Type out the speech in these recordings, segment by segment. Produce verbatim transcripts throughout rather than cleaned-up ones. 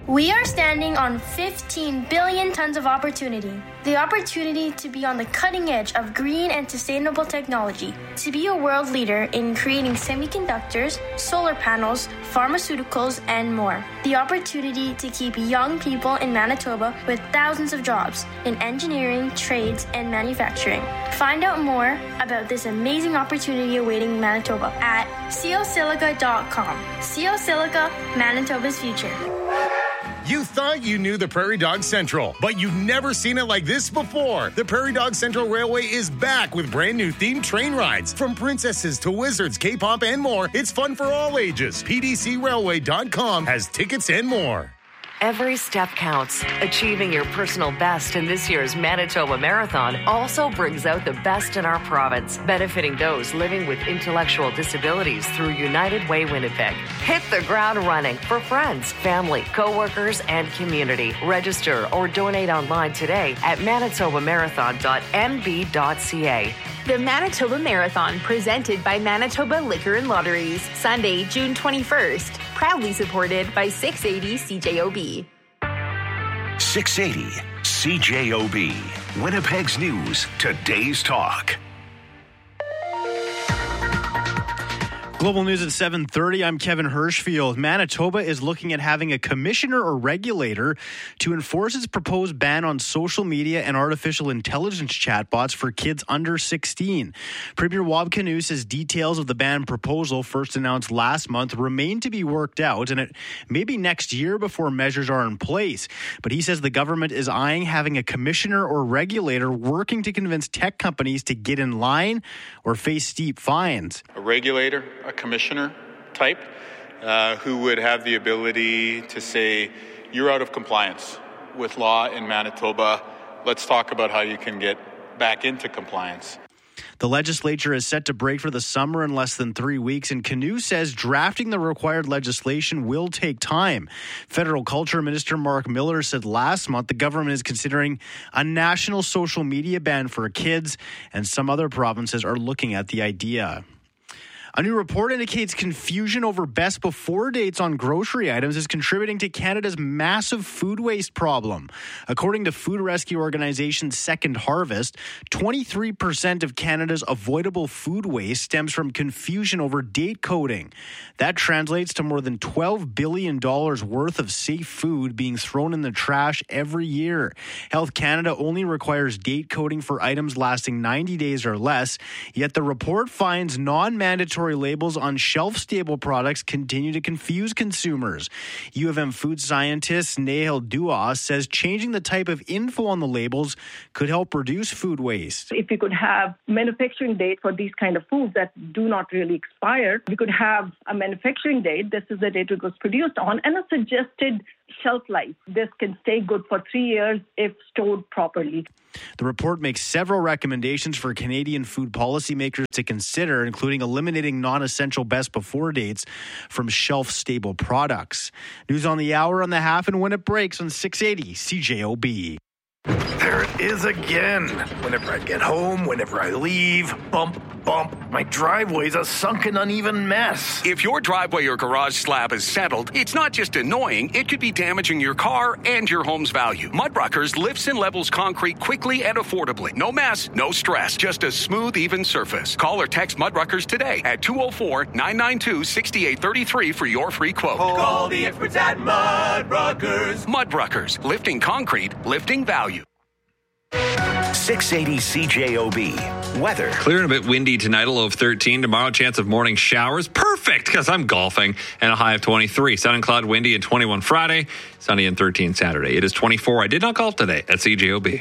We are standing on fifteen billion tons of opportunity. The opportunity to be on the cutting edge of green and sustainable technology, to be a world leader in creating semiconductors, solar panels, pharmaceuticals, and more. The opportunity to keep young people in Manitoba with thousands of jobs in engineering, trades, and manufacturing. Find out more about this amazing opportunity awaiting Manitoba at ceosilica dot com. Ceosilica, Manitoba's future. You thought you knew the Prairie Dog Central, but you've never seen it like this before. The Prairie Dog Central Railway is back with brand new themed train rides. From princesses to wizards, K-pop, and more, it's fun for all ages. P D C railway dot com has tickets and more. Every step counts. Achieving your personal best in this year's Manitoba Marathon also brings out the best in our province, benefiting those living with intellectual disabilities through United Way Winnipeg. Hit the ground running for friends, family, co-workers, and community. Register or donate online today at manitoba marathon dot m b dot c a. The Manitoba Marathon, presented by Manitoba Liquor and Lotteries, Sunday, June twenty-first. Proudly supported by six eighty C J O B. six eighty C J O B. Winnipeg's News, today's talk. Global News at seven thirty. I'm Kevin Hirschfield. Manitoba is looking at having a commissioner or regulator to enforce its proposed ban on social media and artificial intelligence chatbots for kids under sixteen. Premier Wab Kinew says details of the ban proposal, first announced last month, remain to be worked out, and it may be next year before measures are in place. But he says the government is eyeing having a commissioner or regulator working to convince tech companies to get in line or face steep fines. A regulator, a commissioner type, uh, who would have the ability to say, you're out of compliance with law in Manitoba. Let's talk about how you can get back into compliance. The legislature is set to break for the summer in less than three weeks, and Kinew says drafting the required legislation will take time. Federal Culture Minister Mark Miller said last month the government is considering a national social media ban for kids, and some other provinces are looking at the idea. A new report indicates confusion over best before dates on grocery items is contributing to Canada's massive food waste problem. According to food rescue organization Second Harvest, twenty-three percent of Canada's avoidable food waste stems from confusion over date coding. That translates to more than twelve billion dollars worth of safe food being thrown in the trash every year. Health Canada only requires date coding for items lasting ninety days or less, yet the report finds non-mandatory labels on shelf-stable products continue to confuse consumers. U of M food scientist Nahel Dua says changing the type of info on the labels could help reduce food waste. If we could have manufacturing date for these kind of foods that do not really expire, we could have a manufacturing date, this is the date it was produced on, and a suggested shelf life. This can stay good for three years if stored properly. The report makes several recommendations for Canadian food policymakers to consider, including eliminating non-essential best before dates from shelf-stable products. News on the hour, on the half, and when it breaks on six eighty C J O B. There it is again. Whenever I get home, whenever I leave, bump, bump. My driveway's a sunken, uneven mess. If your driveway or garage slab is settled, it's not just annoying, it could be damaging your car and your home's value. Mudruckers lifts and levels concrete quickly and affordably. No mess, no stress, just a smooth, even surface. Call or text Mudruckers today at two oh four, nine nine two, six eight three three for your free quote. Call the experts at Mudruckers. Mudruckers, lifting concrete, lifting value. six eighty C J O B. Weather. Clear and a bit windy tonight, a low of thirteen. Tomorrow, chance of morning showers. Perfect, because I'm golfing. And a high of twenty-three. Sun and cloud, windy, and twenty-one Friday. Sunny and thirteen Saturday. It is twenty-four. I did not golf today at C J O B.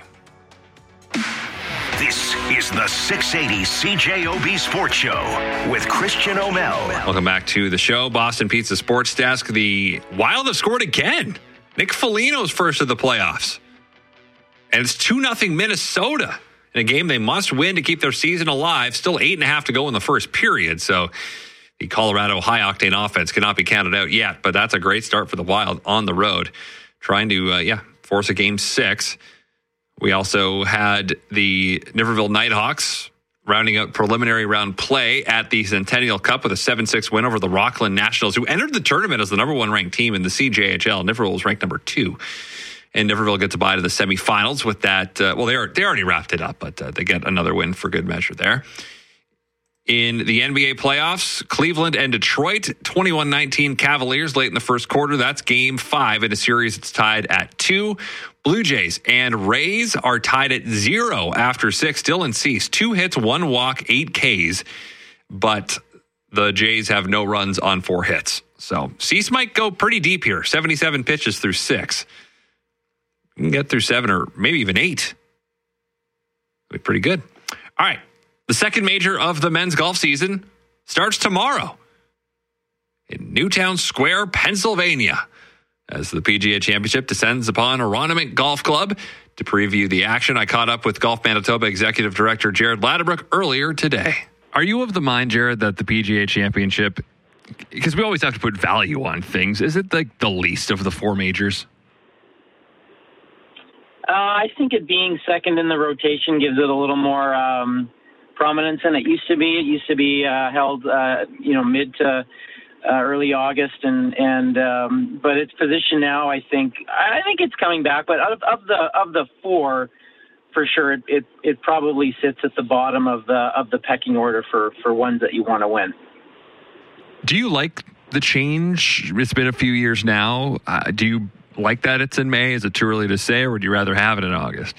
This is the six eighty C J O B Sports Show with Christian O'Mell. Welcome back to the show. Boston Pizza Sports Desk. The Wild have scored again. Nick Foligno's first of the playoffs. And it's two nothing Minnesota in a game they must win to keep their season alive. Still eight and a half to go in the first period. So the Colorado high-octane offense cannot be counted out yet. But that's a great start for the Wild on the road. Trying to, uh, yeah, force a game six. We also had the Niverville Nighthawks rounding out preliminary round play at the Centennial Cup with a seven six win over the Rockland Nationals, who entered the tournament as the number one ranked team in the C J H L. Niverville was ranked number two. And Niverville gets a bye to the semifinals with that. Uh, well, they are, they already wrapped it up, but uh, they get another win for good measure there. In the N B A playoffs, Cleveland and Detroit, twenty-one nineteen Cavaliers late in the first quarter. That's game five in a series that's tied at two. Blue Jays and Rays are tied at zero after six. Dylan Cease, two hits, one walk, eight Ks. But the Jays have no runs on four hits. So Cease might go pretty deep here. seventy-seven pitches through six. You can get through seven or maybe even eight. Be pretty good. All right. The second major of the men's golf season starts tomorrow in Newtown Square, Pennsylvania, as the P G A Championship descends upon Aronimink Golf Club. To preview the action, I caught up with Golf Manitoba Executive Director Jared Ladderbrook earlier today. Are you of the mind, Jared, that the P G A Championship, because we always have to put value on things, is it like the least of the four majors? Uh, I think it being second in the rotation gives it a little more um, prominence than it used to be. It used to be uh, held, uh, you know, mid to uh, early August, and and um, but its position now, I think, I think it's coming back. But of, of the of the four, for sure, it, it it probably sits at the bottom of the of the pecking order for for ones that you want to win. Do you like the change? It's been a few years now. Uh, do you like that it's in May? Is it too early to say, or would you rather have it in August?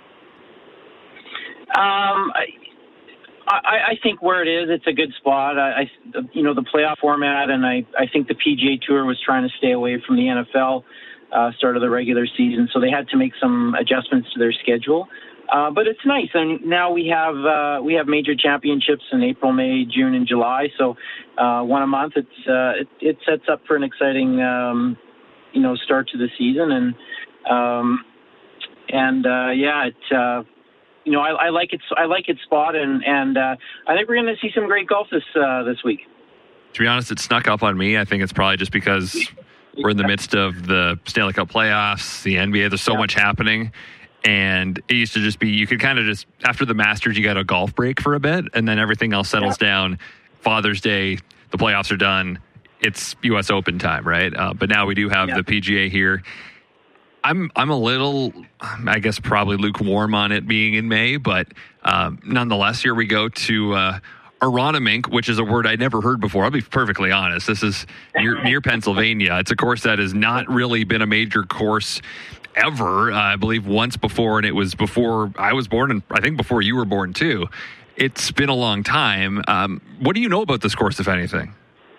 Um, I, I, I think where it is, it's a good spot. I, I, you know, the playoff format, and I, I think the P G A Tour was trying to stay away from the N F L uh, start of the regular season, so they had to make some adjustments to their schedule. Uh, but it's nice, and now we have uh, we have major championships in April, May, June, and July. So uh, one a month. It's uh, it, it sets up for an exciting. Um, you know, start to the season. And, um, and, uh, yeah, it, uh, you know, I, I like its, I like its spot, and, and, uh, I think we're going to see some great golf this, uh, this week. To be honest, it snuck up on me. I think it's probably just because we're in the midst of the Stanley Cup playoffs, the N B A, there's so yeah. much happening. And it used to just be, you could kind of just, after the Masters, you got a golf break for a bit, and then everything else settles yeah. down. Father's Day, the playoffs are done. It's U S Open time, right? Uh, but now we do have yeah. the P G A here. I'm I'm a little, I guess, probably lukewarm on it being in May, but um, nonetheless, here we go to uh, Aronimink, which is a word I never heard before. I'll be perfectly honest. This is near, near Pennsylvania. It's a course that has not really been a major course ever. Uh, I believe once before, and it was before I was born, and I think before you were born too. It's been a long time. Um, what do you know about this course, if anything?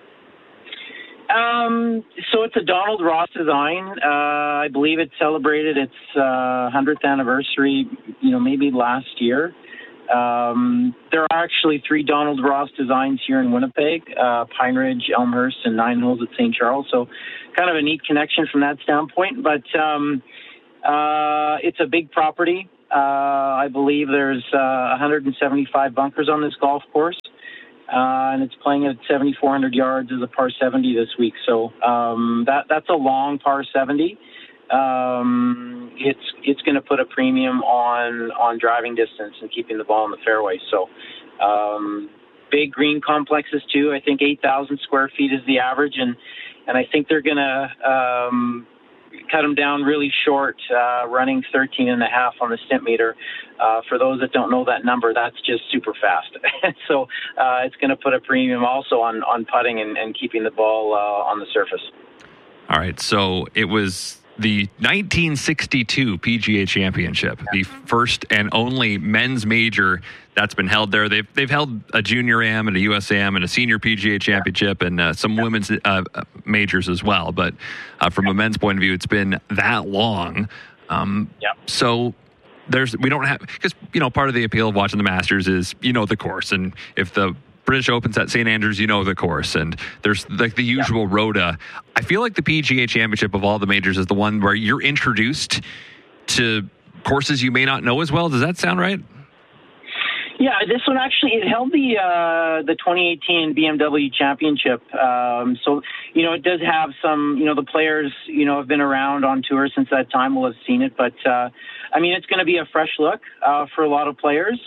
Um, so it's a Donald Ross design. Uh, I believe it celebrated its uh, hundredth anniversary, you know, maybe last year. Um, there are actually three Donald Ross designs here in Winnipeg, uh, Pine Ridge, Elmhurst, and Nine Holes at Saint Charles. So kind of a neat connection from that standpoint. But um, uh, it's a big property. Uh, I believe there's uh, one hundred seventy-five bunkers on this golf course. Uh, and it's playing at seventy-four hundred yards as a par seventy this week. So um, that that's a long par seventy. Um, it's it's going to put a premium on on driving distance and keeping the ball in the fairway. So um, big green complexes too. I think eight thousand square feet is the average, and and I think they're going to um, cut them down really short, uh, running thirteen and a half on the Stimpmeter. Uh, for those that don't know that number, that's just super fast. so uh, it's going to put a premium also on, on putting and, and keeping the ball uh, on the surface. All right, so it was the nineteen sixty-two P G A Championship, yeah. the first and only men's major that's been held there. They've they've held a junior am and a U S am and a senior P G A Championship yeah. and uh, some yeah. women's uh, majors as well. But uh, from yeah. a men's point of view, it's been that long. Um, yeah. So there's we don't have because you know part of the appeal of watching the Masters is you know the course, and if the British Open's at Saint Andrews, you know the course, and there's like the usual yeah. rota. I feel like the P G A Championship of all the majors is the one where you're introduced to courses you may not know as well. Does that sound right? Yeah, this one actually, it held the uh, the twenty eighteen B M W Championship. Um, so, you know, it does have some, you know, the players, you know, have been around on tour since that time, will have seen it. But, uh, I mean, it's going to be a fresh look uh, for a lot of players.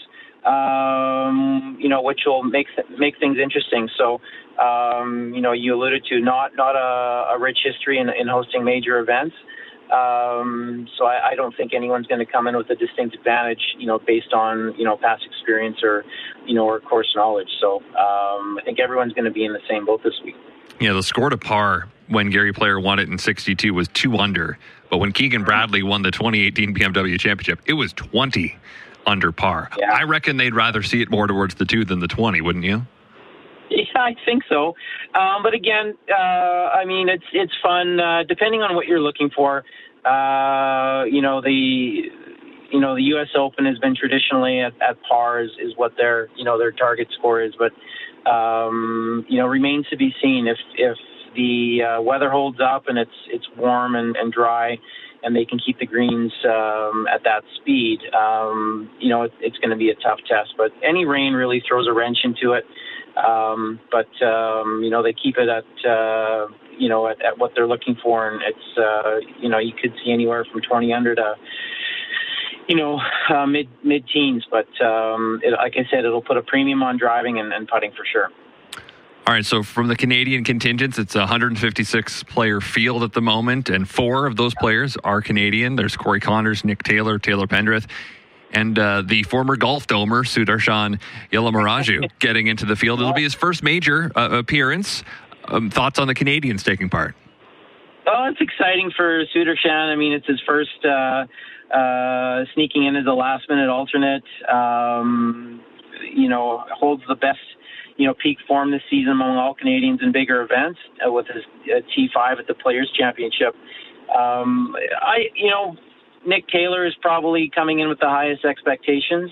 um, you know, which will make make things interesting. So, um, you know, you alluded to not not a, a rich history in, in hosting major events. Um, so I, I don't think anyone's going to come in with a distinct advantage, you know, based on, you know, past experience or, you know, or course knowledge. So um, I think everyone's going to be in the same boat this week. Yeah, the score to par when Gary Player won it in sixty-two was two under. But when Keegan Bradley won the twenty eighteen B M W Championship, it was twenty under par. Yeah. I reckon they'd rather see it more towards the two than the twenty, wouldn't you? Yeah, I think so. Um, but again, uh, I mean, it's it's fun uh, depending on what you're looking for. Uh, you know, the you know the U S Open has been traditionally at, at par is, is what their you know their target score is, but um, you know remains to be seen if if the uh, weather holds up and it's it's warm and, and dry, and they can keep the greens um, at that speed. Um, you know, it, it's going to be a tough test, but any rain really throws a wrench into it. Um, but, um, you know, they keep it at, uh, you know, at, at what they're looking for. And it's, uh, you know, you could see anywhere from twenty under to, you know, uh, mid, mid teens. But, um, it, like I said, it'll put a premium on driving and, and putting for sure. All right, so from the Canadian contingents, it's a one hundred fifty-six player field at the moment, and four of those players are Canadian. There's Corey Connors, Nick Taylor, Taylor Pendrith, and uh, the former golf domer, Sudarshan Yalamaraju, getting into the field. It'll be his first major uh, appearance. Um, thoughts on the Canadians taking part? Oh, it's exciting for Sudarshan. I mean, it's his first uh, uh, sneaking in as a last-minute alternate. Um, you know, holds the best, you know, peak form this season among all Canadians in bigger events uh, with his uh, T five at the Players' Championship. Um, I, you know, Nick Taylor is probably coming in with the highest expectations,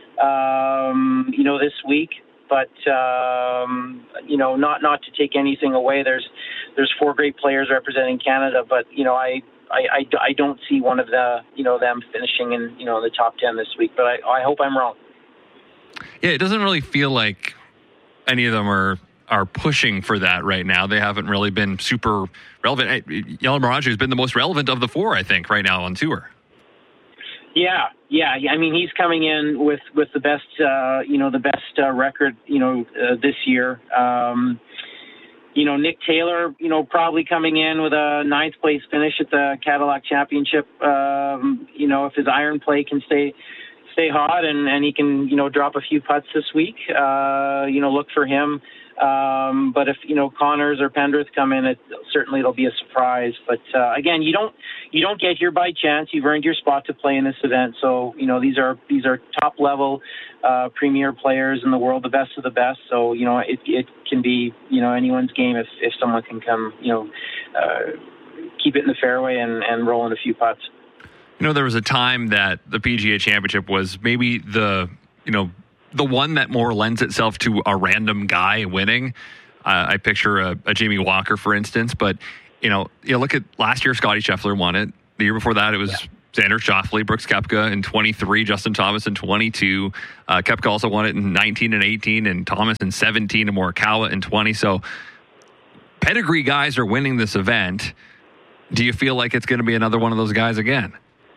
um, you know, this week. But, um, you know, not not to take anything away. There's there's four great players representing Canada, but, you know, I, I, I, I don't see one of the, you know, them finishing in, you know, the top ten this week. But I, I hope I'm wrong. Yeah, it doesn't really feel like any of them are are pushing for that right now. They haven't really been super relevant. Yalamaraju has been the most relevant of the four, I think, right now on tour. Yeah, yeah. I mean, he's coming in with, with the best, uh, you know, the best uh, record, you know, uh, this year. Um, you know, Nick Taylor, you know, probably coming in with a ninth place finish at the Cadillac Championship. Um, you know, if his iron play can stay stay hot and, and he can, you know, drop a few putts this week, uh, you know, look for him. Um, but if, you know, Connors or Pendrith come in, it certainly it'll be a surprise. But, uh, again, you don't, you don't get here by chance. You've earned your spot to play in this event. So, you know, these are, these are top level, uh, premier players in the world, the best of the best. So, you know, it, it can be, you know, anyone's game if, if someone can come, you know, uh, keep it in the fairway and, and roll in a few putts. You know, there was a time that the P G A Championship was maybe the, you know, the one that more lends itself to a random guy winning. Uh, I picture a, a Jamie Walker, for instance, but, you know, you know, look at last year, Scotty Scheffler won it. The year before that, it was yeah. Xander Schauffele, Brooks Koepka in twenty-three, Justin Thomas in twenty-two. Uh, Koepka also won it in nineteen and eighteen, and Thomas in seventeen, and Morikawa in twenty. So pedigree guys are winning this event. Do you feel like it's going to be another one of those guys again?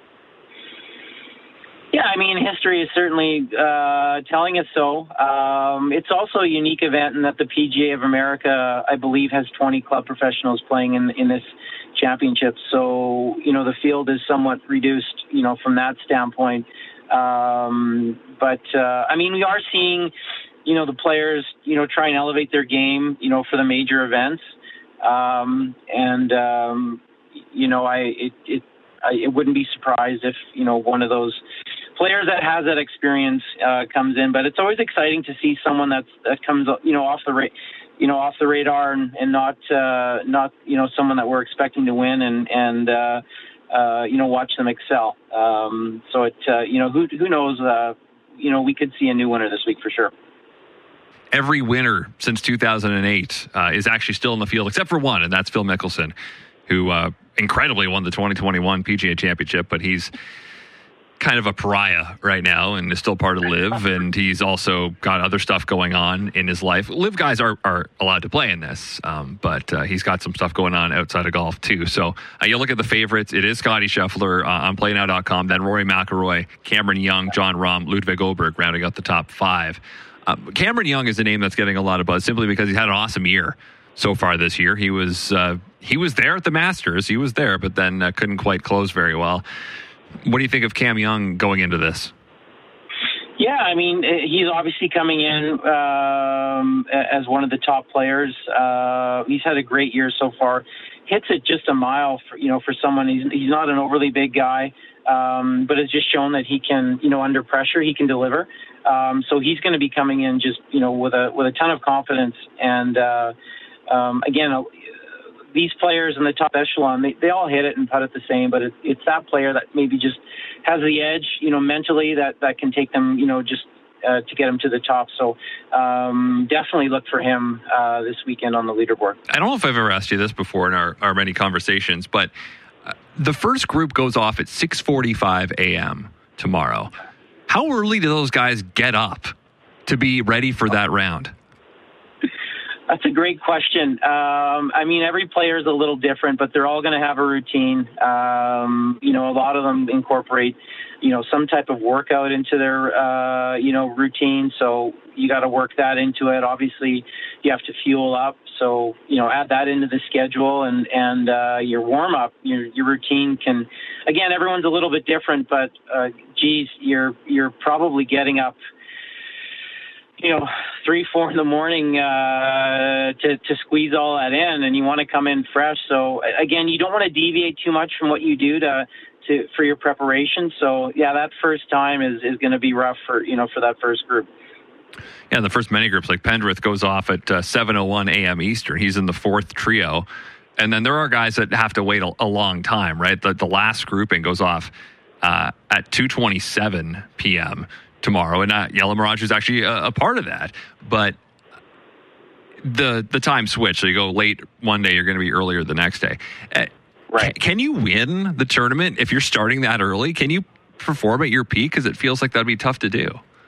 Yeah, I mean, history is certainly uh, telling us so. Um, it's also a unique event in that the P G A of America, I believe, has twenty club professionals playing in in this championship. So, you know, the field is somewhat reduced, you know, from that standpoint. Um, but, uh, I mean, we are seeing, you know, the players, you know, try and elevate their game, you know, for the major events. Um, and, um, you know, I it, it, I it wouldn't be surprised if, you know, one of those players that has that experience uh, comes in, but it's always exciting to see someone that's that comes, you know, off the ra- you know, off the radar and, and not uh, not you know someone that we're expecting to win and and uh, uh, you know watch them excel. Um, so it uh, you know who who knows uh, you know we could see a new winner this week for sure. Every winner since two thousand eight uh, is actually still in the field except for one, and that's Phil Mickelson, who uh, incredibly won the twenty twenty-one P G A Championship, but he's kind of a pariah right now and is still part of Liv, and he's also got other stuff going on in his life. Liv guys are, are allowed to play in this, um, but uh, he's got some stuff going on outside of golf too. So uh, you look at the favorites, it is Scotty Scheffler uh, on play now dot com, then Rory McIlroy, Cameron Young, John Rahm, Ludwig Oberg rounding out the top five. Uh, Cameron Young is a name that's getting a lot of buzz simply because he's had an awesome year so far this year. He was uh, he was there at the Masters, he was there, but then uh, couldn't quite close very well. What do you think of Cam Young going into this? Yeah, I mean, he's obviously coming in um, as one of the top players. Uh, he's had a great year so far. Hits it just a mile, for, you know, for someone. He's he's not an overly big guy, um, but has just shown that he can, you know, under pressure, he can deliver. Um, so he's going to be coming in just, you know, with a with a ton of confidence. And uh, um, again, uh, these players in the top echelon, they, they all hit it and putt it the same, but it, it's that player that maybe just has the edge, you know, mentally that, that can take them, you know, just uh, to get them to the top. So um, definitely look for him uh, this weekend on the leaderboard. I don't know if I've ever asked you this before in our, our many conversations, but uh, the first group goes off at six forty-five a.m. tomorrow. How early do those guys get up to be ready for that round? That's a great question. Um, I mean, every player is a little different, but they're all going to have a routine. Um, you know, a lot of them incorporate, you know, some type of workout into their, uh, you know, routine. So you got to work that into it. Obviously, you have to fuel up. So, you know, add that into the schedule and, and uh, your warm up, your, your routine can, again, everyone's a little bit different, but uh, geez, you're, you're probably getting up, you know, three, four in the morning uh, to, to squeeze all that in, and you want to come in fresh. So again, you don't want to deviate too much from what you do to, to for your preparation. So yeah, that first time is, is going to be rough for, you know, for that first group. Yeah, the first many groups, like Pendrith goes off at uh, seven oh one a.m. Eastern. He's in the fourth trio. And then there are guys that have to wait a, a long time, right? The, the last grouping goes off uh, at two twenty-seven p.m. tomorrow, and uh, Yellow Mirage is actually a, a part of that. But the the time switch, so you go late one day, you're going to be earlier the next day. Uh, right? Can you win the tournament if you're starting that early? Can you perform at your peak? Because it feels like that'd be tough to do.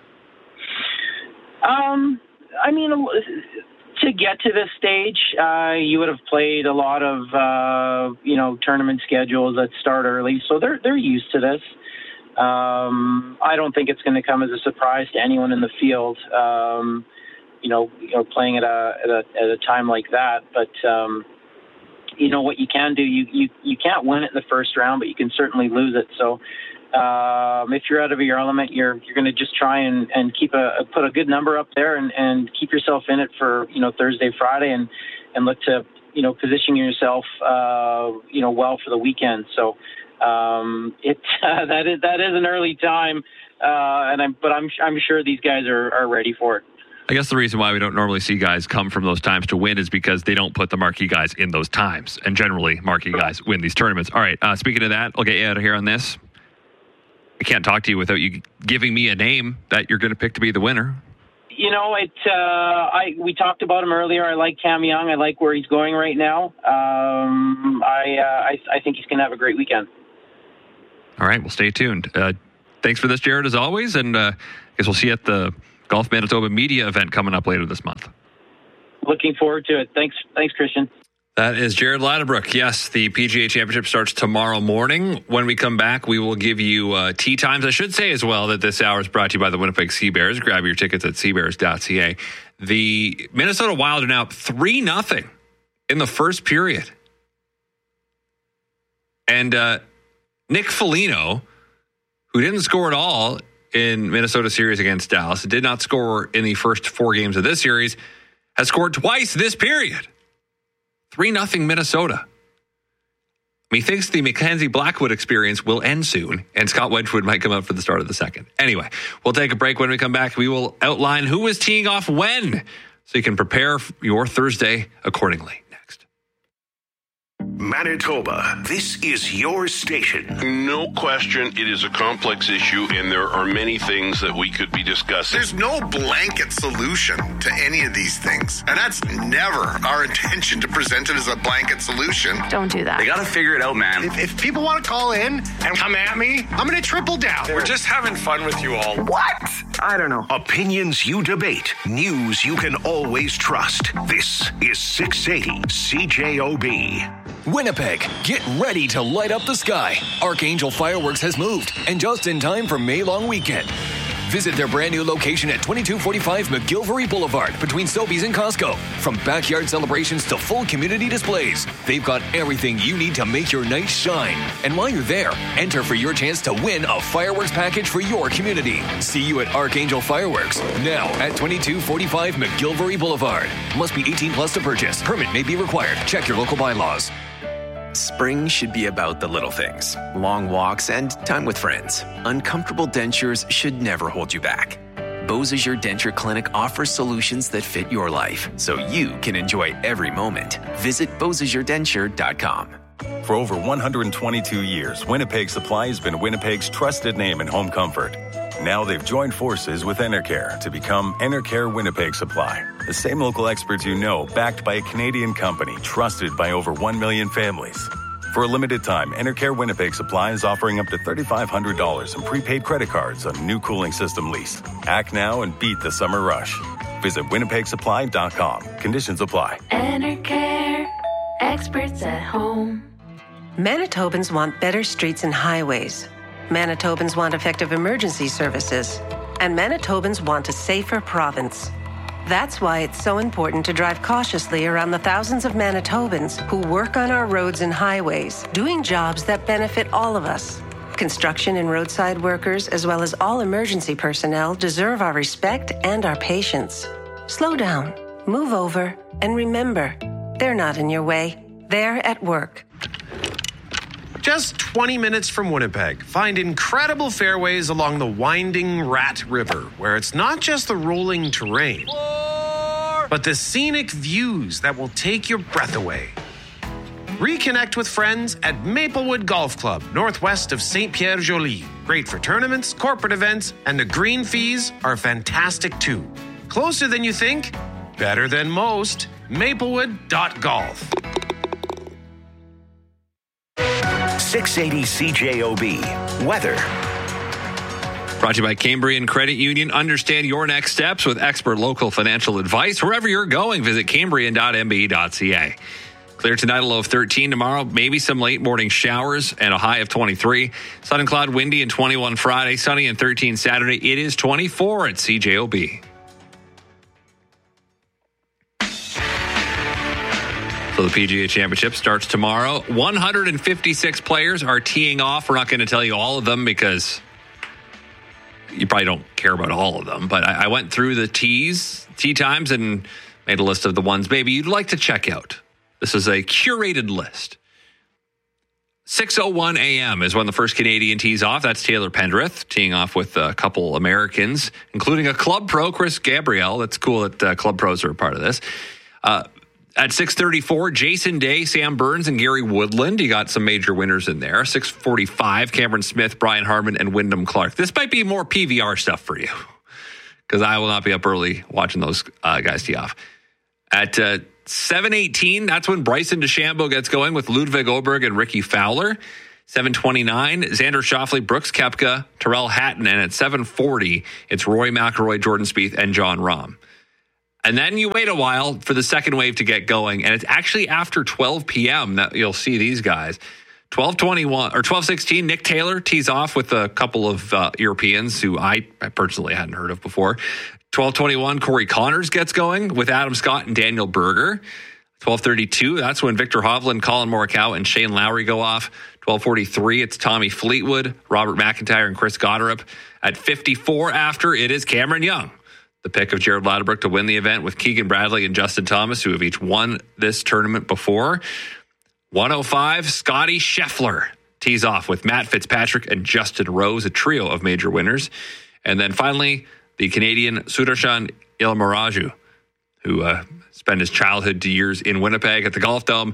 Um, I mean, to get to this stage, uh, you would have played a lot of uh, you know tournament schedules that start early, so they're they're used to this. Um, I don't think it's going to come as a surprise to anyone in the field, um, you know, you know, playing at a, at a, at a time like that. But, um, you know, what you can do, you, you, you can't win it in the first round, but you can certainly lose it. So, um, if you're out of your element, you're, you're going to just try and, and keep a, put a good number up there and, and keep yourself in it for, you know, Thursday, Friday, and, and look to, you know, position yourself, uh, you know, well for the weekend. So, Um, it uh, that is that is an early time, uh, and I'm but I'm I'm sure these guys are, are ready for it. I guess the reason why we don't normally see guys come from those times to win is because they don't put the marquee guys in those times, and generally marquee guys win these tournaments. All right, uh, speaking of that, I'll get you out of here on this. I can't talk to you without you giving me a name that you're going to pick to be the winner. You know, it. Uh, I we talked about him earlier. I like Cam Young. I like where he's going right now. Um, I, uh, I I think he's going to have a great weekend. All right, well, stay tuned. Uh, thanks for this, Jared, as always, and uh, I guess we'll see you at the Golf Manitoba media event coming up later this month. Looking forward to it. Thanks, thanks, Christian. That is Jared Ladebrook. Yes, the P G A Championship starts tomorrow morning. When we come back, we will give you uh, tee times. I should say as well that this hour is brought to you by the Winnipeg Sea Bears. Grab your tickets at sea bears dot c a. The Minnesota Wild are now three nothing in the first period. And uh, Nick Foligno, who didn't score at all in Minnesota series against Dallas, did not score in the first four games of this series, has scored twice this period. three nothing Minnesota. He thinks the Mackenzie Blackwood experience will end soon, and Scott Wedgwood might come up for the start of the second. Anyway, we'll take a break. When we come back, we will outline who is teeing off when, so you can prepare your Thursday accordingly. Next. Manitoba, this is your station. No question, it is a complex issue, and there are many things that we could be discussing. There's no blanket solution to any of these things, and that's never our intention to present it as a blanket solution. Don't do that. They got to figure it out, man. If, if people want to call in and come at me, I'm going to triple down. We're just having fun with you all. What? I don't know. Opinions you debate, news you can always trust. This is six eighty C J O B. Winnipeg, get ready to light up the sky. Archangel Fireworks has moved, and just in time for May Long Weekend. Visit their brand new location at twenty-two forty-five McGilvery Boulevard between Sobeys and Costco. From backyard celebrations to full community displays, they've got everything you need to make your night shine. And while you're there, enter for your chance to win a fireworks package for your community. See you at Archangel Fireworks, now at twenty-two forty-five McGilvery Boulevard. Must be eighteen plus to purchase. Permit may be required. Check your local bylaws. Spring should be about the little things. Long walks and time with friends. Uncomfortable dentures should never hold you back. Beausejour Denture Clinic offers solutions that fit your life, so you can enjoy every moment. Visit Beausejour Denture dot com. For over one hundred twenty-two years, Winnipeg Supply has been Winnipeg's trusted name in home comfort. Now they've joined forces with Enercare to become Enercare Winnipeg Supply. The same local experts you know, backed by a Canadian company, trusted by over one million families. For a limited time, Enercare Winnipeg Supply is offering up to three thousand five hundred dollars in prepaid credit cards on a new cooling system lease. Act now and beat the summer rush. Visit winnipeg supply dot com. Conditions apply. Enercare, experts at home. Manitobans want better streets and highways. Manitobans want effective emergency services. And Manitobans want a safer province. That's why it's so important to drive cautiously around the thousands of Manitobans who work on our roads and highways, doing jobs that benefit all of us. Construction and roadside workers, as well as all emergency personnel, deserve our respect and our patience. Slow down, move over, and remember, they're not in your way. They're at work. Just twenty minutes from Winnipeg, find incredible fairways along the winding Rat River, where it's not just the rolling terrain, but the scenic views that will take your breath away. Reconnect with friends at Maplewood Golf Club, northwest of Saint Pierre Joly. Great for tournaments, corporate events, and the green fees are fantastic too. Closer than you think, better than most. Maplewood dot golf. six eighty C J O B. Weather. Brought to you by Cambrian Credit Union. Understand your next steps with expert local financial advice. Wherever you're going, visit cambrian dot m b dot c a. Clear tonight, a low of thirteen. Tomorrow, maybe some late morning showers and a high of twenty-three. Sun and cloud, windy, and twenty-one Friday. Sunny and thirteen Saturday. It is twenty-four at C J O B. So the P G A Championship starts tomorrow. one hundred fifty-six players are teeing off. We're not going to tell you all of them because you probably don't care about all of them. But I, I went through the tees, tee times, and made a list of the ones maybe you'd like to check out. This is a curated list. six oh one a.m. is when the first Canadian tees off. That's Taylor Pendrith teeing off with a couple Americans, including a club pro, Chris Gabriel. That's cool that uh, club pros are a part of this. Uh, At six thirty-four, Jason Day, Sam Burns, and Gary Woodland. You got some major winners in there. six forty-five, Cameron Smith, Brian Harmon, and Wyndham Clark. This might be more P V R stuff for you because I will not be up early watching those uh, guys tee off. At uh, seven eighteen, that's when Bryson DeChambeau gets going with Ludwig Oberg and Ricky Fowler. seven twenty-nine, Xander Schauffele, Brooks Koepka, Tyrrell Hatton. And at seven forty, it's Rory McIlroy, Jordan Spieth, and John Rahm. And then you wait a while for the second wave to get going, and it's actually after twelve p.m. that you'll see these guys. twelve twenty-one or twelve sixteen, Nick Taylor tees off with a couple of uh, Europeans who I personally hadn't heard of before. twelve twenty-one, Corey Connors gets going with Adam Scott and Daniel Berger. twelve thirty-two, that's when Victor Hovland, Colin Morikawa, and Shane Lowry go off. twelve forty-three, it's Tommy Fleetwood, Robert McIntyre, and Chris Gotterup. At fifty-four after, it is Cameron Young, the pick of Jared Ladbrokes to win the event with Keegan Bradley and Justin Thomas, who have each won this tournament before. one oh five, Scotty Scheffler tees off with Matt Fitzpatrick and Justin Rose, a trio of major winners. And then finally, the Canadian Sudarshan Ilmaraju, who uh, spent his childhood years in Winnipeg at the Golf Dome.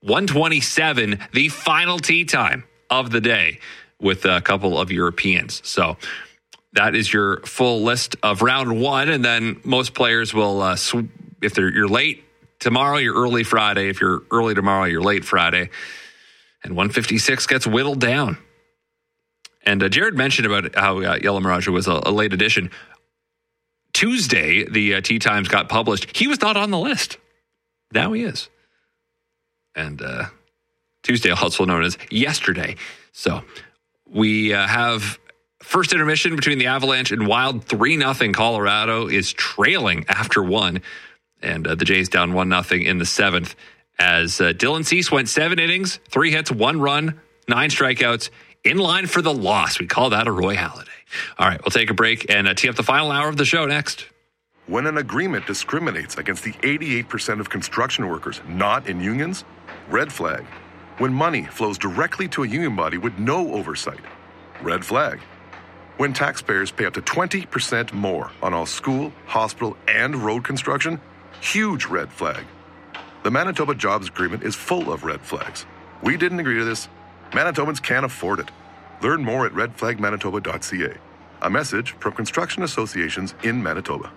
one twenty-seven, the final tee time of the day with a couple of Europeans. So that is your full list of round one. And then most players will, uh, sw- if they're you're late tomorrow, you're early Friday. If you're early tomorrow, you're late Friday. And one fifty-six gets whittled down. And uh, Jared mentioned about how uh, Yellow Mirage was a, a late addition. Tuesday, the uh, Tee Times got published. He was not on the list. Now he is. And uh, Tuesday, also known as yesterday. So we uh, have first intermission between the Avalanche and Wild. three nothing. Colorado is trailing after one. And uh, the Jays down one nothing in the seventh. As uh, Dylan Cease went seven innings, three hits, one run, nine strikeouts. In line for the loss. We call that a Roy Halladay. All right, we'll take a break and uh, tee up the final hour of the show next. When an agreement discriminates against the eighty-eight percent of construction workers not in unions, red flag. When money flows directly to a union body with no oversight, red flag. When taxpayers pay up to twenty percent more on all school, hospital, and road construction, huge red flag. The Manitoba Jobs Agreement is full of red flags. We didn't agree to this. Manitobans can't afford it. Learn more at red flag manitoba dot c a. A message from construction associations in Manitoba.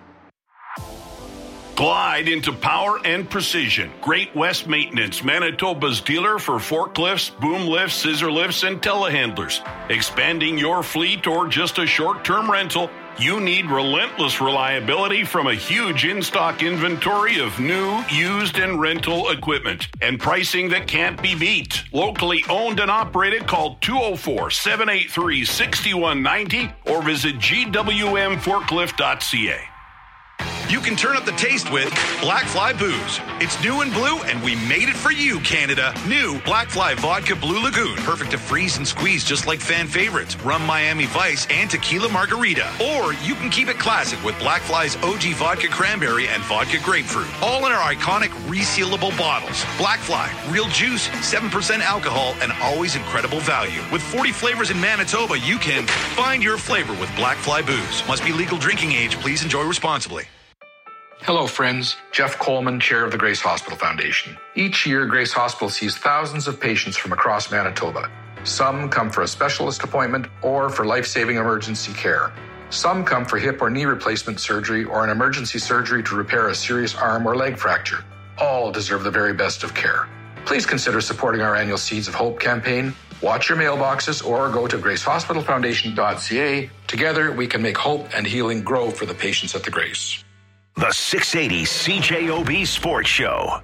Glide into power and precision. Great West Maintenance, Manitoba's dealer for forklifts, boom lifts, scissor lifts, and telehandlers. Expanding your fleet or just a short-term rental, you need relentless reliability from a huge in-stock inventory of new, used, and rental equipment. And pricing that can't be beat. Locally owned and operated, call two oh four, seven eight three, six one nine oh or visit g w m forklift dot c a. You can turn up the taste with Blackfly Booze. It's new and blue, and we made it for you, Canada. New Blackfly Vodka Blue Lagoon. Perfect to freeze and squeeze just like fan favorites. Rum Miami Vice and Tequila Margarita. Or you can keep it classic with Blackfly's O G Vodka Cranberry and Vodka Grapefruit. All in our iconic resealable bottles. Blackfly, real juice, seven percent alcohol, and always incredible value. With forty flavors in Manitoba, you can find your flavor with Blackfly Booze. Must be legal drinking age. Please enjoy responsibly. Hello, friends. Jeff Coleman, chair of the Grace Hospital Foundation. Each year, Grace Hospital sees thousands of patients from across Manitoba. Some come for a specialist appointment or for life-saving emergency care. Some come for hip or knee replacement surgery or an emergency surgery to repair a serious arm or leg fracture. All deserve the very best of care. Please consider supporting our annual Seeds of Hope campaign. Watch your mailboxes or go to grace hospital foundation dot c a. Together, we can make hope and healing grow for the patients at the Grace. The six eighty C J O B Sports Show.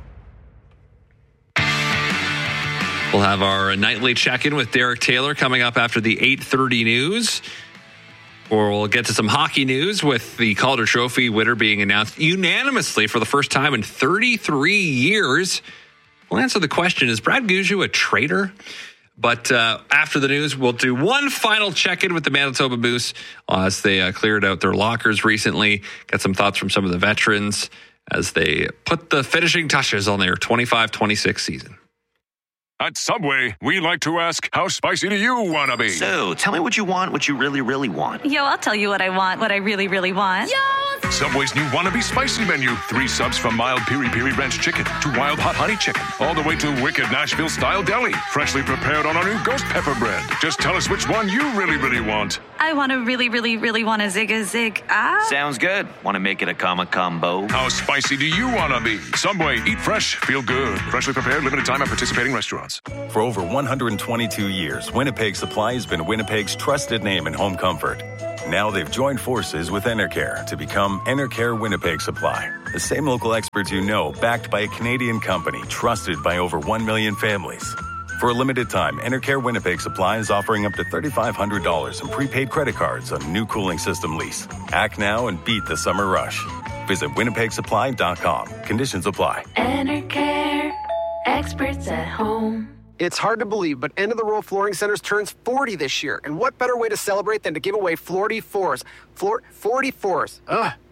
We'll have our nightly check-in with Derek Taylor coming up after the eight thirty news. Or we'll get to some hockey news with the Calder Trophy winner being announced unanimously for the first time in thirty-three years. We'll answer the question, is Brad Gushue a traitor? But uh, after the news, we'll do one final check-in with the Manitoba Moose uh, as they uh, cleared out their lockers recently. Get some thoughts from some of the veterans as they put the finishing touches on their twenty-five twenty-six season. At Subway, we like to ask, how spicy do you want to be? So, tell me what you want, what you really, really want. Yo, I'll tell you what I want, what I really, really want. Yo! Subway's new Wannabe Spicy menu. Three subs from mild Piri Piri Ranch chicken to wild hot honey chicken. All the way to wicked Nashville-style deli. Freshly prepared on our new ghost pepper bread. Just tell us which one you really, really want. I want to really, really, really want a zig a zig. Ah. Sounds good. Want to make it a comma combo? How spicy do you want to be? Subway, eat fresh, feel good. Freshly prepared, limited time at participating restaurants. For over one hundred twenty-two years, Winnipeg Supply has been Winnipeg's trusted name in home comfort. Now they've joined forces with Enercare to become Enercare Winnipeg Supply. The same local experts you know, backed by a Canadian company trusted by over one million families. For a limited time, Enercare Winnipeg Supply is offering up to three thousand five hundred dollars in prepaid credit cards on a new cooling system lease. Act now and beat the summer rush. Visit winnipeg supply dot com. Conditions apply. Enercare, experts at home. It's hard to believe, but End of the Row Flooring Centers turns forty this year. And what better way to celebrate than to give away forty-fours? Floor, forty-fours. Ugh.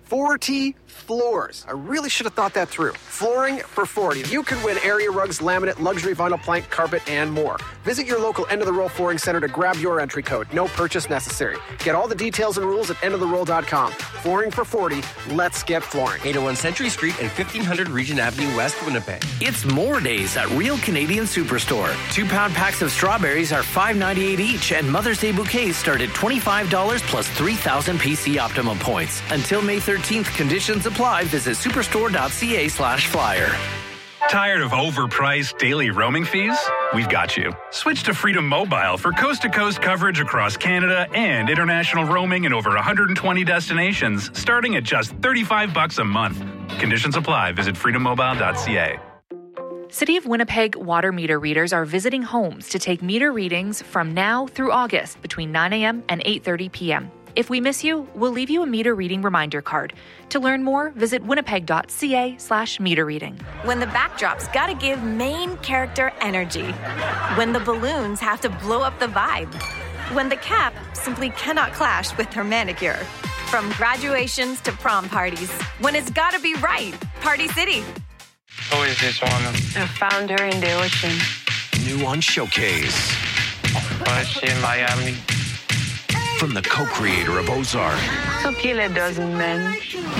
forty floors. I really should have thought that through. Flooring for forty. You could win area rugs, laminate, luxury vinyl plank, carpet, and more. Visit your local End of the Roll Flooring Center to grab your entry code. No purchase necessary. Get all the details and rules at end of the roll dot com. Flooring for forty. Let's get flooring. eight oh one Century Street and fifteen hundred Regent Avenue West, Winnipeg. It's more days at Real Canadian Superstore. Two-pound packs of strawberries are five ninety-eight each, and Mother's Day bouquets start at twenty-five dollars plus three thousand P C Optimum points. Until May thirteenth, conditions apply. Visit superstore.ca slash flyer. Tired of overpriced daily roaming fees? We've got you. Switch to Freedom Mobile for coast-to-coast coverage across Canada and international roaming in over one hundred twenty destinations, starting at just thirty-five bucks a month. Conditions apply. Visit freedom mobile dot c a. City of Winnipeg water meter readers are visiting homes to take meter readings from now through August between nine a.m. and eight thirty p.m. If we miss you, we'll leave you a meter reading reminder card. To learn more, visit winnipeg.ca slash meter reading. When the backdrop's gotta give main character energy. When the balloons have to blow up the vibe. When the cap simply cannot clash with her manicure. From graduations to prom parties. When it's gotta be right. Party City. Who is this woman? A founder in the ocean. New on Showcase. Why is she in Miami? From the co-creator of Ozark. So kill a dozen men.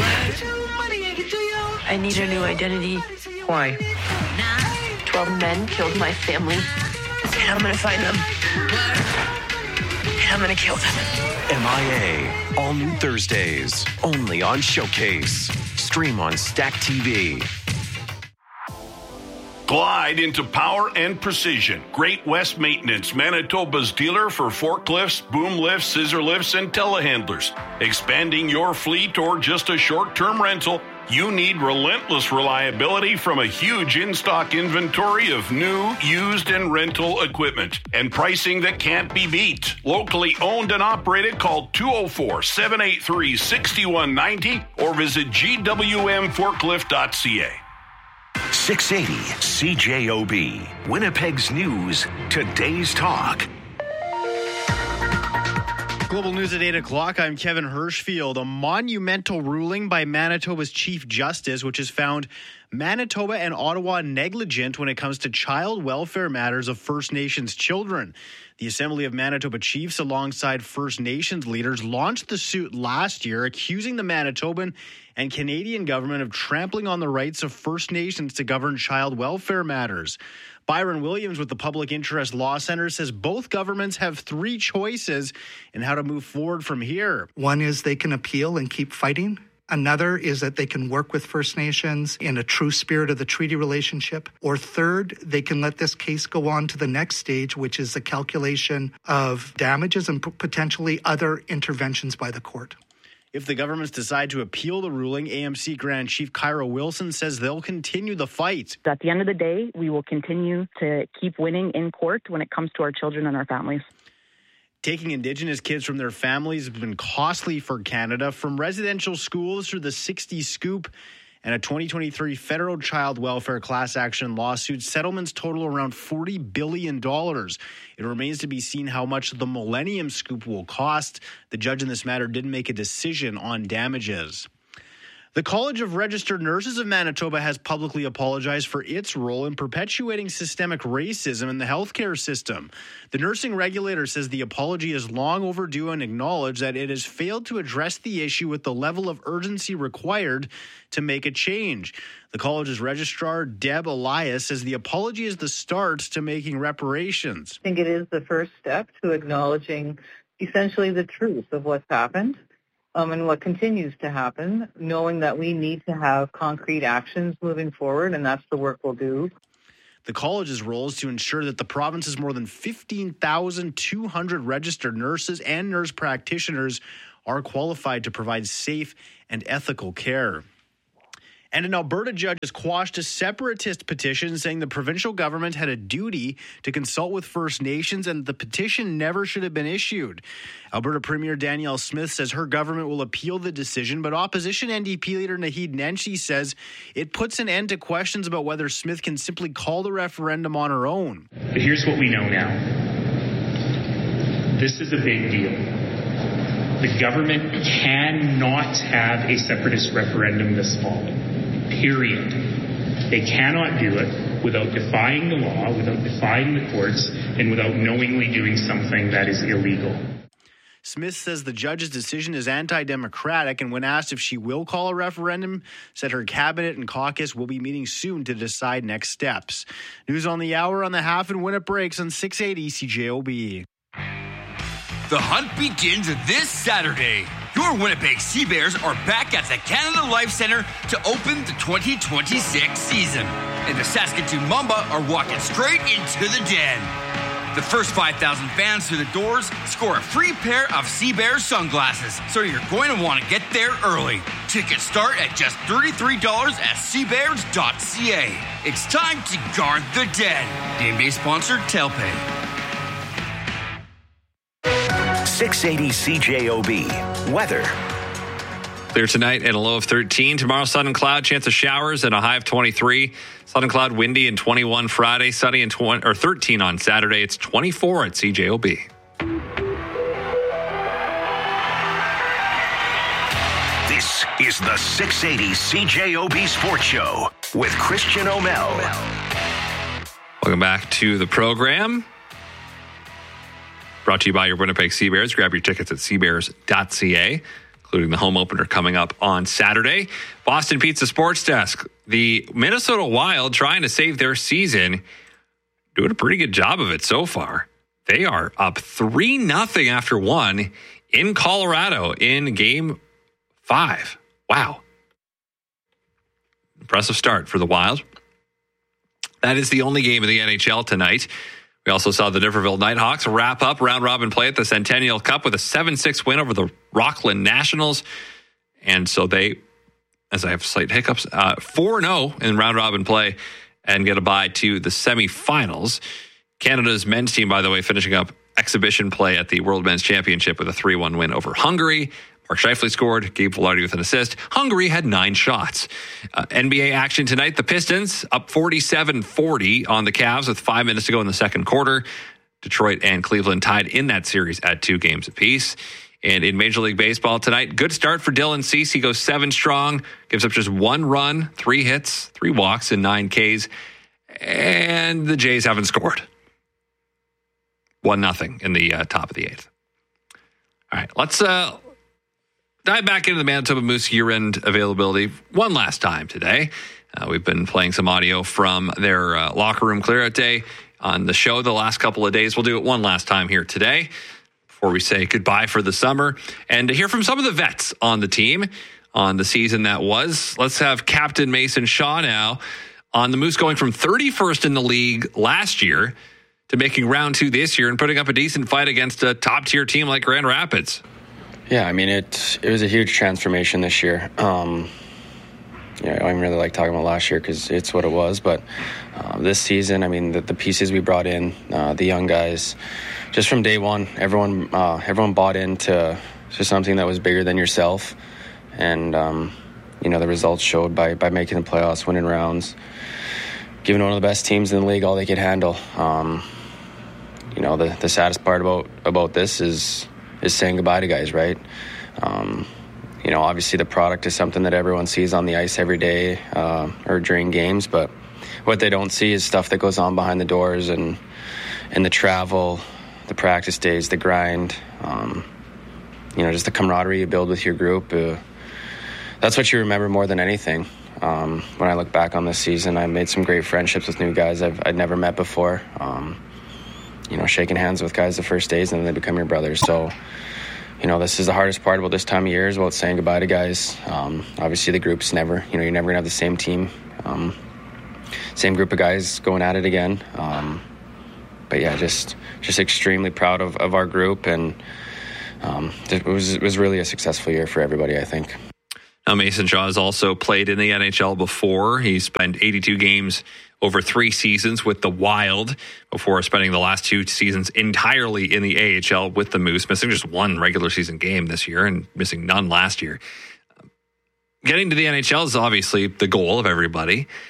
I need a new identity. Why? Twelve men killed my family. And I'm gonna find them. And I'm gonna kill them. M I A. All new Thursdays. Only on Showcase. Stream on Stack T V. Glide into power and precision. Great West Maintenance, Manitoba's dealer for forklifts, boom lifts, scissor lifts, and telehandlers. Expanding your fleet or just a short-term rental, you need relentless reliability from a huge in-stock inventory of new, used, and rental equipment. And pricing that can't be beat. Locally owned and operated, call two oh four, seven eight three, six one nine oh or visit g w m forklift dot c a. six eighty C J O B, Winnipeg's News, Today's Talk. Global News at eight o'clock. I'm Kevin Hirschfield. A monumental ruling by Manitoba's Chief Justice, which has found Manitoba and Ottawa negligent when it comes to child welfare matters of First Nations children. The Assembly of Manitoba Chiefs, alongside First Nations leaders, launched the suit last year, accusing the Manitoban and Canadian government of trampling on the rights of First Nations to govern child welfare matters. Byron Williams with the Public Interest Law Center says both governments have three choices in how to move forward from here. One is they can appeal and keep fighting. Another is that they can work with First Nations in a true spirit of the treaty relationship. Or third, they can let this case go on to the next stage, which is the calculation of damages and p- potentially other interventions by the court. If the governments decide to appeal the ruling, A M C Grand Chief Kyra Wilson says they'll continue the fight. At the end of the day, we will continue to keep winning in court when it comes to our children and our families. Taking Indigenous kids from their families has been costly for Canada, from residential schools through the sixty Scoop and a twenty twenty-three federal child welfare class action lawsuit. Settlements total around forty billion dollars. It remains to be seen how much the Millennium Scoop will cost. The judge in this matter didn't make a decision on damages. The College of Registered Nurses of Manitoba has publicly apologized for its role in perpetuating systemic racism in the healthcare system. The nursing regulator says the apology is long overdue and acknowledged that it has failed to address the issue with the level of urgency required to make a change. The college's registrar, Deb Elias, says the apology is the start to making reparations. I think it is the first step to acknowledging essentially the truth of what's happened. Um, and what continues to happen, knowing that we need to have concrete actions moving forward, and that's the work we'll do. The college's role is to ensure that the province's more than fifteen thousand two hundred registered nurses and nurse practitioners are qualified to provide safe and ethical care. And an Alberta judge has quashed a separatist petition saying the provincial government had a duty to consult with First Nations and the petition never should have been issued. Alberta Premier Danielle Smith says her government will appeal the decision, but opposition N D P leader Naheed Nenshi says it puts an end to questions about whether Smith can simply call the referendum on her own. But here's what we know now. This is a big deal. The government cannot have a separatist referendum this fall. Period. They cannot do it without defying the law, without defying the courts, and without knowingly doing something that is illegal. Smith says the judge's decision is anti-democratic, and when asked if she will call a referendum, said her cabinet and caucus will be meeting soon to decide next steps. News on the hour on the half and when it breaks on six eighty C J O B. The hunt begins this Saturday. Your Winnipeg Sea Bears are back at the Canada Life Centre to open the twenty twenty-six season. And the Saskatoon Mamba are walking straight into the den. The first five thousand fans through the doors score a free pair of Sea Bears sunglasses, so you're going to want to get there early. Tickets start at just thirty-three dollars at sea bears dot c a. It's time to guard the den. Game day sponsor, Telpay. six eighty C J O B. Weather. Clear tonight and a low of thirteen. Tomorrow, sun and cloud, chance of showers and a high of twenty-three. Sun and cloud, windy and twenty-one Friday, sunny and twenty or thirteen on Saturday. It's twenty-four at C J O B. This is the six eighty C J O B Sports Show with Christian O'Mel. Welcome back to the program. Brought to you by your Winnipeg Sea Bears. Grab your tickets at sea bears dot c a, including the home opener coming up on Saturday. Boston Pizza Sports Desk. The Minnesota Wild, trying to save their season, doing a pretty good job of it so far. They are up three nothing after one in Colorado in game five. Wow. Impressive start for the Wild. That is the only game in the N H L tonight. We also saw the Niverville Nighthawks wrap up round-robin play at the Centennial Cup with a seven six win over the Rockland Nationals. And so they, as I have slight hiccups, uh, four and oh in round-robin play and get a bye to the semifinals. Canada's men's team, by the way, finishing up exhibition play at the World Men's Championship with a three one win over Hungary. Mark Scheifele scored, Gabe Vilardi with an assist. Hungary had nine shots. Uh, N B A action tonight. The Pistons up forty-seven forty on the Cavs with five minutes to go in the second quarter. Detroit and Cleveland tied in that series at two games apiece. And in Major League Baseball tonight, good start for Dylan Cease. He goes seven strong, gives up just one run, three hits, three walks, and nine Ks. And the Jays haven't scored. One nothing in the uh, top of the eighth. All right, let's... Uh, dive back into the Manitoba Moose year-end availability one last time today. Uh, we've been playing some audio from their uh, locker room clear-out day on the show the last couple of days. We'll do it one last time here today before we say goodbye for the summer. And to hear from some of the vets on the team on the season that was, let's have Captain Mason Shaw now on the Moose, going from thirty-first in the league last year to making round two this year and putting up a decent fight against a top-tier team like Grand Rapids. Yeah, I mean, it it was a huge transformation this year. Um, yeah, I don't really like talking about last year because it's what it was. But uh, this season, I mean, the, the pieces we brought in, uh, the young guys, just from day one, everyone uh, everyone bought into to something that was bigger than yourself. And, um, you know, the results showed by, by making the playoffs, winning rounds, giving one of the best teams in the league all they could handle. Um, you know, the, the saddest part about, about this is... is saying goodbye to guys, right? Um, you know, obviously the product is something that everyone sees on the ice every day uh, or during games, but what they don't see is stuff that goes on behind the doors and and the travel, the practice days, the grind, um, you know, just the camaraderie you build with your group. Uh, that's what you remember more than anything. Um, when I look back on this season, I made some great friendships with new guys I've, I'd never met before. Um, you know, shaking hands with guys the first days and then they become your brothers. So, you know, this is the hardest part about this time of year is about saying goodbye to guys. Um, obviously the group's never, you know, you're never going to have the same team, um, same group of guys going at it again. Um, but yeah, just, just extremely proud of, of our group. And um, it was, it was really a successful year for everybody, I think. Now, Mason Shaw has also played in the N H L before. He spent eighty-two games over three seasons with the Wild before spending the last two seasons entirely in the A H L with the Moose, missing just one regular season game this year and missing none last year. Getting to the N H L is obviously the goal of everybody,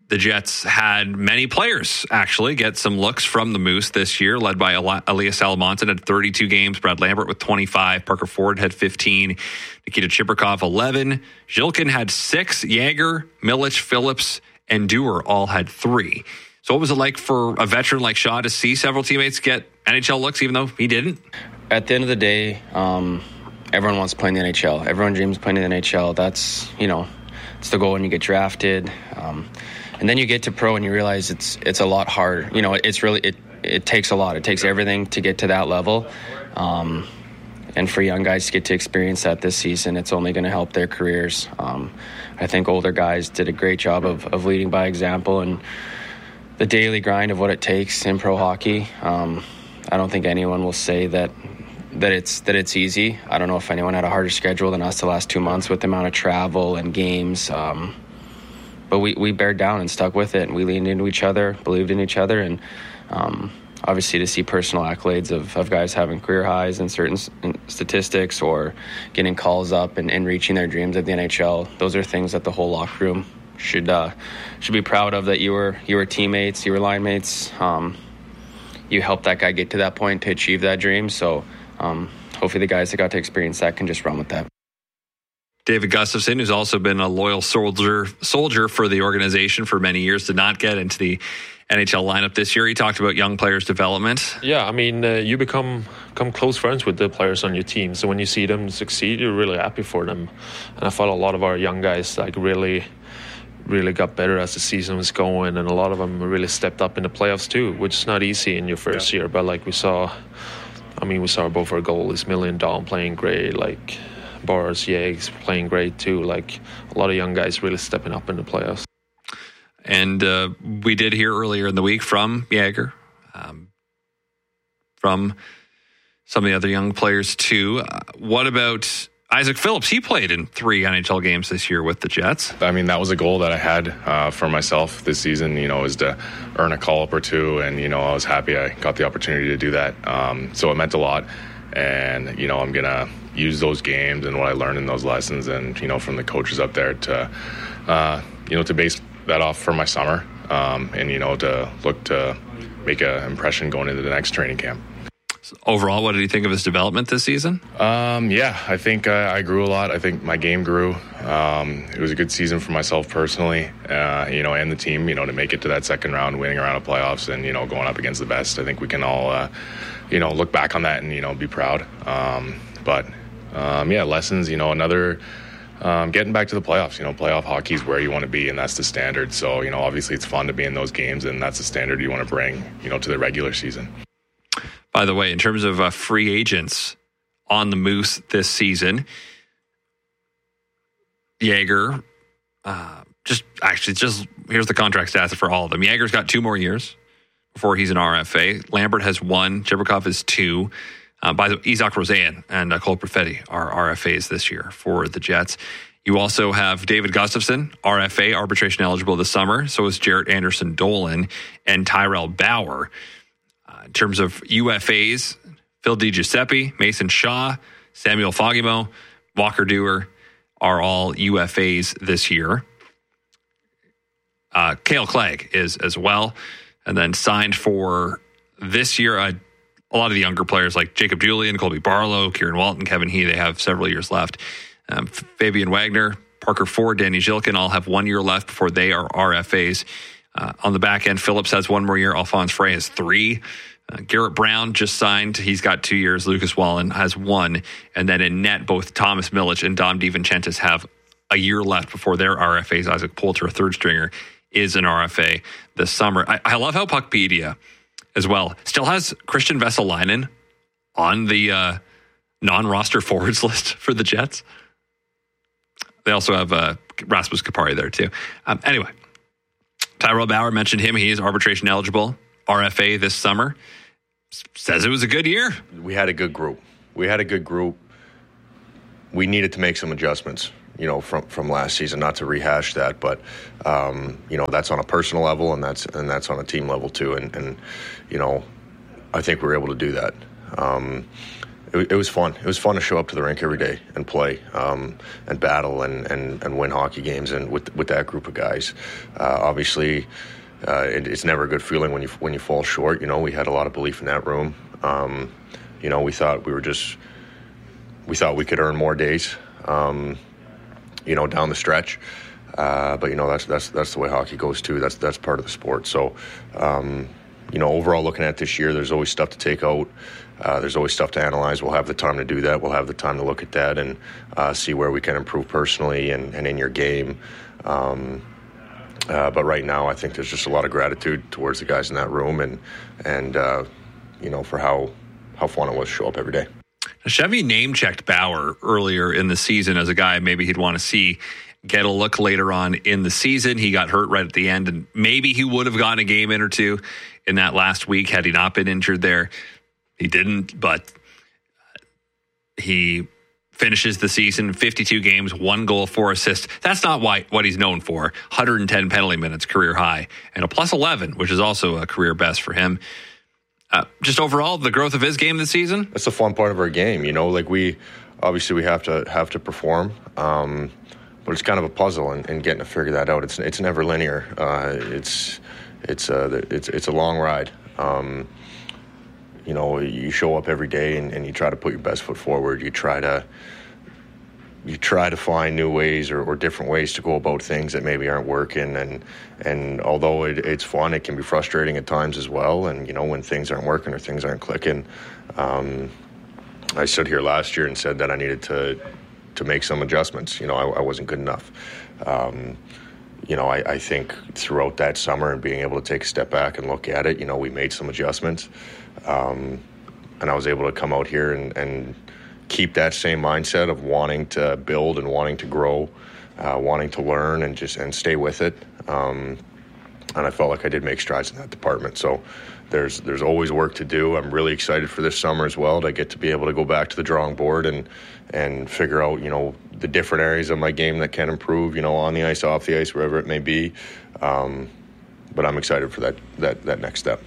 the Jets had many players actually get some looks from the Moose this year, led by Elias Salamontan at thirty-two games, Brad Lambert with twenty-five, Parker Ford had fifteen, Nikita Chibrikov eleven, Zhilkin had six, Yager, Milic, Phillips, and Dewar all had three. So what was it like for a veteran like Shaw to see several teammates get N H L looks, even though he didn't? At the end of the day, um, everyone wants to play in the N H L. Everyone dreams of playing in the N H L. That's, you know, it's the goal when you get drafted. Um, and then you get to pro and you realize it's it's a lot harder. You know, it's really, it, it takes a lot. It takes everything to get to that level. Um, and for young guys to get to experience that this season, it's only going to help their careers. Um, I think older guys did a great job of, of leading by example and the daily grind of what it takes in pro hockey. Um, I don't think anyone will say that that it's that it's easy. I don't know if anyone had a harder schedule than us the last two months with the amount of travel and games. Um, but we, we bared down and stuck with it, and we leaned into each other, believed in each other, and um, obviously to see personal accolades of, of guys having career highs in certain statistics or getting calls up and, and reaching their dreams at the N H L, those are things that the whole locker room should uh, should be proud of, that you were you were teammates, you were line mates. Um, you helped that guy get to that point to achieve that dream. So um, hopefully the guys that got to experience that can just run with that. David Gustafsson, who's also been a loyal soldier soldier for the organization for many years, did not get into the N H L lineup this year. He talked about young players' development. Yeah, I mean, uh, you become become close friends with the players on your team. So when you see them succeed, you're really happy for them. And I thought a lot of our young guys like really, really got better as the season was going, and a lot of them really stepped up in the playoffs too, which is not easy in your first yeah. year. But like we saw, I mean, we saw both our goalies, Million Dahl playing great, like Boris Yags playing great too. Like a lot of young guys really stepping up in the playoffs. And uh, we did hear earlier in the week from Yager, um, from some of the other young players too. Uh, what about Isaac Phillips? He played in three N H L games this year with the Jets. I mean, that was a goal that I had uh, for myself this season, you know, is to earn a call-up or two. And, you know, I was happy I got the opportunity to do that. Um, so it meant a lot. And, you know, I'm going to use those games and what I learned in those lessons and, you know, from the coaches up there to, uh, you know, to base that off for my summer um, and, you know, to look to make an impression going into the next training camp. Overall, what did you think of his development this season? Um, yeah, I think uh, I grew a lot. I think my game grew. Um, it was a good season for myself personally, uh, you know, and the team, you know, to make it to that second round, winning a round of playoffs and, you know, going up against the best. I think we can all, uh, you know, look back on that and, you know, be proud. Um, but, um, yeah, lessons, you know, another um, getting back to the playoffs. You know, playoff hockey is where you want to be, and that's the standard. So, you know, obviously it's fun to be in those games, and that's the standard you want to bring, you know, to the regular season. By the way, in terms of uh, free agents on the Moose this season, Yager, uh, just actually, just here's the contract stats for all of them. Yager's got two more years before he's an R F A. Lambert has one. Chibrikov is two. Uh, by the way, Isaac Roseanne and uh, Cole Perfetti are R F As this year for the Jets. You also have David Gustafsson, R F A, arbitration eligible this summer. So is Jarrett Anderson Dolan and Tyrell Bauer. In terms of U F As, Phil DiGiuseppe, Mason Shaw, Samuel Fogimo, Walker Dewar are all U F As this year. Uh, Cale Clegg is as well. And then signed for this year, uh, a lot of the younger players like Jacob Julian, Colby Barlow, Kieran Walton, Kevin He, they have several years left. Um, Fabian Wagner, Parker Ford, Danny Zhilkin all have one year left before they are R F As. Uh, on the back end, Phillips has one more year. Alphonse Frey has three. Uh, Garrett Brown just signed. He's got two years. Lucas Wallen has one. And then in net, both Thomas Milic and Dom DiVincentis have a year left before their R F As. Isaac Poulter, a third stringer, is an R F A this summer. I, I love how Puckpedia as well still has Christian Vesalainen on the uh, non-roster forwards list for the Jets. They also have uh, Rasmus Kupari there too. Um, anyway, Tyrell Bauer mentioned him. He is arbitration eligible. R F A this summer. Says it was a good year. We had a good group. We had a good group. We needed to make some adjustments, you know, from, from last season, not to rehash that, but, um, you know, that's on a personal level and that's and that's on a team level too. And, and you know, I think we were able to do that. Um, it, it was fun. It was fun to show up to the rink every day and play um, and battle and, and, and win hockey games and with with that group of guys. Uh, obviously, uh, it, it's never a good feeling when you when you fall short. You know, we had a lot of belief in that room. Um, you know, we thought we were just we thought we could earn more days. Um, you know, down the stretch. Uh, but you know, that's that's that's the way hockey goes too. That's that's part of the sport. So, um, you know, overall looking at this year, there's always stuff to take out. Uh, there's always stuff to analyze. We'll have the time to do that. We'll have the time to look at that and uh, see where we can improve personally and, and in your game. Um, uh, but right now, I think there's just a lot of gratitude towards the guys in that room and and uh, you know, for how how fun it was to show up every day. Chevy name-checked Bauer earlier in the season as a guy maybe he'd want to see get a look later on in the season. He got hurt right at the end, and maybe he would have gotten a game in or two in that last week had he not been injured there. He didn't, but he finishes the season, fifty-two games, one goal, four assists. That's not why, what he's known for. one hundred ten penalty minutes, career high, and a plus eleven, which is also a career best for him. Uh, just overall, the growth of his game this season? That's the fun part of our game. You know, like we, obviously we have to have to perform, um, but it's kind of a puzzle and, and getting to figure that out. It's it's never linear. Uh, it's it's uh, it's it's a long ride. Um, you know, you show up every day and, and you try to put your best foot forward. You try to you try to find new ways or, or different ways to go about things that maybe aren't working. And and although it, it's fun, it can be frustrating at times as well. And, you know, when things aren't working or things aren't clicking, um, I stood here last year and said that I needed to to make some adjustments. You know, I, I wasn't good enough. Um, you know, I, I think throughout that summer and being able to take a step back and look at it, you know, we made some adjustments. Um, and I was able to come out here and, and keep that same mindset of wanting to build and wanting to grow, uh, wanting to learn and just and stay with it. Um, and I felt like I did make strides in that department. So there's there's always work to do. I'm really excited for this summer as well to get to be able to go back to the drawing board and and figure out, you know, the different areas of my game that can improve, you know, on the ice, off the ice, wherever it may be. Um, but I'm excited for that that that next step.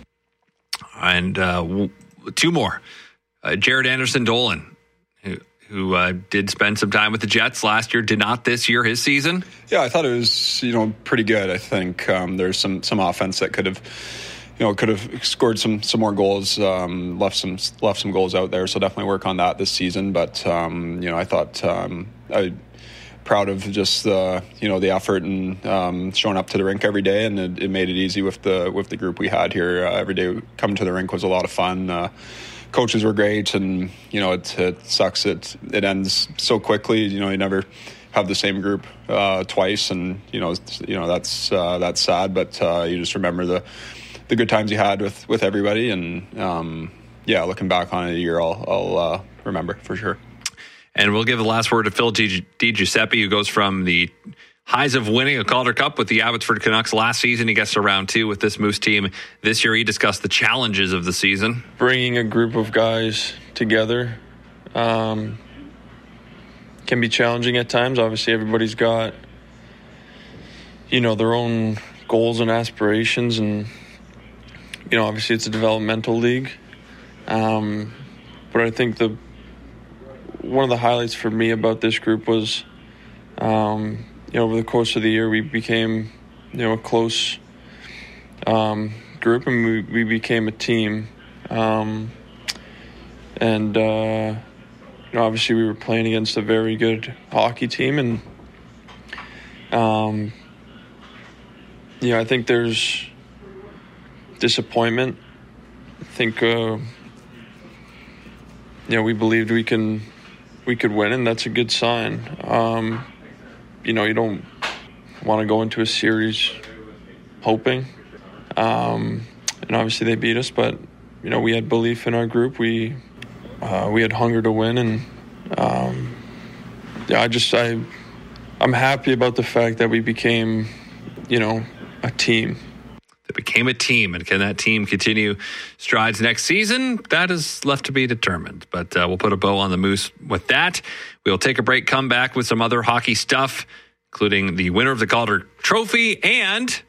And uh, w- two more. Uh, Jared Anderson-Dolan, who, who uh, did spend some time with the Jets last year, did not this year, his season? Yeah, I thought it was, you know, pretty good. I think um, there's some some offense that could have, you know, could have scored some some more goals, um, left some left some goals out there. So definitely work on that this season. But um, you know, I thought um, I proud of just the you know the effort and um, showing up to the rink every day, and it, it made it easy with the with the group we had here. Uh, every day coming to the rink was a lot of fun. Uh, coaches were great, and you know it, it sucks it it ends so quickly. You know you never have the same group uh, twice, and you know you know that's uh, that's sad. But uh, you just remember the the good times you had with with everybody, and um, yeah, looking back on it a year, I'll I'll uh, remember for sure. And we'll give the last word to Phil Di Giuseppe, who goes from the highs of winning a Calder Cup with the Abbotsford Canucks last season. He gets to round two with this Moose team. This year, he discussed the challenges of the season. Bringing a group of guys together um, can be challenging at times. Obviously, everybody's got, you know, their own goals and aspirations. And, you know, obviously it's a developmental league. Um, but I think the one of the highlights for me about this group was, um, you know, over the course of the year, we became, you know, a close um, group, and we, we became a team. Um, and, uh, you know, obviously we were playing against a very good hockey team. And, um, you know, I think there's disappointment. I think, uh, you know, we believed we can... we could win, and that's a good sign. Um, you know, you don't want to go into a series hoping. Um, and obviously they beat us, but, you know, we had belief in our group. We uh, we had hunger to win, and um, yeah, I just, I, I'm happy about the fact that we became, you know, a team. That became a team, and can that team continue strides next season? That is left to be determined, but uh, we'll put a bow on the Moose with that. We'll take a break, come back with some other hockey stuff, including the winner of the Calder Trophy and